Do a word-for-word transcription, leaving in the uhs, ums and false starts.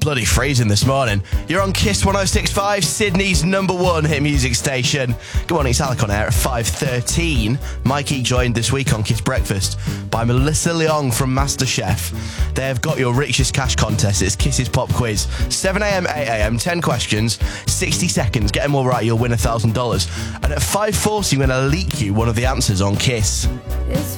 bloody freezing this morning. You're on Kiss one oh six point five, Sydney's number one hit music station. Good morning, it's Alec on air at five thirteen. Mikey joined this week on Kiss Breakfast by Melissa Leong from MasterChef. They've got your richest cash contest. It's Kiss's Pop Quiz. seven a.m, eight a.m, ten questions, sixty seconds. Get them all right, you'll win one thousand dollars. And at five forty, I'm going to leak you one of the answers on Kiss. It's